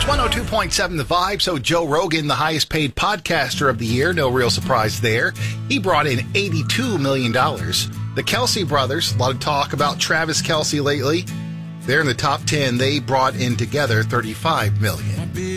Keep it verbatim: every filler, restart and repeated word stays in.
one oh two point seven The Vibe. So Joe Rogan, the highest paid podcaster of the year. No real surprise there. He brought in eighty-two million dollars. The Kelce brothers, a lot of talk about Travis Kelce lately. They're in the top ten. They brought in together thirty-five million dollars.